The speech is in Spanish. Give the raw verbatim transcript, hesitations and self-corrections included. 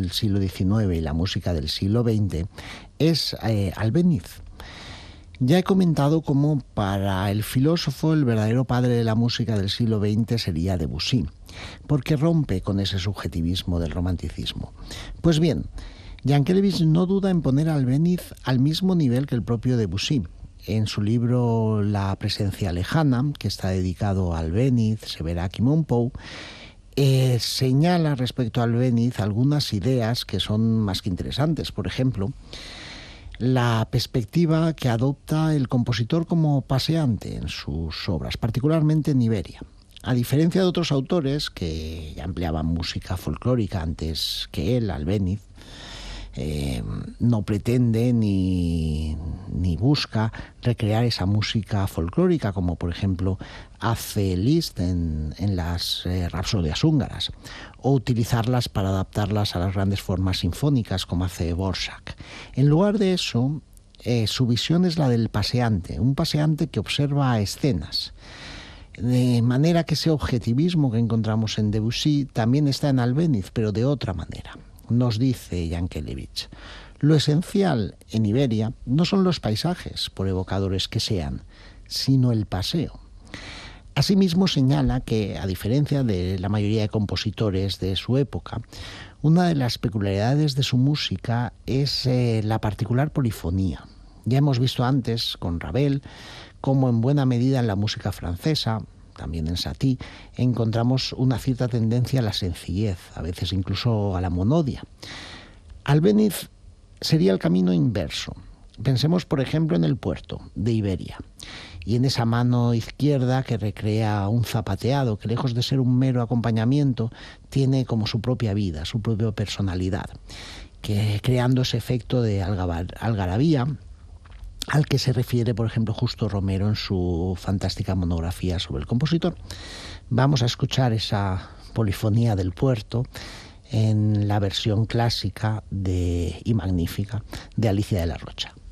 del siglo diecinueve y la música del siglo veinte es eh, Albéniz. Ya he comentado cómo para el filósofo el verdadero padre de la música del siglo veinte sería Debussy, porque rompe con ese subjetivismo del romanticismo. Pues bien, Yankelevich no duda en poner a Albéniz al mismo nivel que el propio Debussy. En su libro La presencia lejana, que está dedicado a Albéniz, Séverac y Montpou, eh, señala respecto a Albéniz algunas ideas que son más que interesantes. Por ejemplo, la perspectiva que adopta el compositor como paseante en sus obras, particularmente en Iberia. A diferencia de otros autores que ya empleaban música folclórica antes que él, Albéniz, Eh, no pretende ni, ni busca recrear esa música folclórica, como por ejemplo hace Liszt en, en las eh, rapsodias húngaras, o utilizarlas para adaptarlas a las grandes formas sinfónicas, como hace Dvořák. En lugar de eso, eh, su visión es la del paseante, un paseante que observa escenas. De manera que ese objetivismo que encontramos en Debussy también está en Albéniz, pero de otra manera. Nos dice Yankelevich, lo esencial en Iberia no son los paisajes, por evocadores que sean, sino el paseo. Asimismo señala que, a diferencia de la mayoría de compositores de su época, una de las peculiaridades de su música es eh, la particular polifonía. Ya hemos visto antes con Ravel cómo en buena medida en la música francesa, también en Satie, encontramos una cierta tendencia a la sencillez, a veces incluso a la monodia. Albéniz sería el camino inverso. Pensemos, por ejemplo, en el puerto de Iberia y en esa mano izquierda que recrea un zapateado que, lejos de ser un mero acompañamiento, tiene como su propia vida, su propia personalidad, que creando ese efecto de algarabía al que se refiere, por ejemplo, Justo Romero en su fantástica monografía sobre el compositor. Vamos a escuchar esa polifonía del puerto en la versión clásica de, y magnífica de Alicia de la Rocha.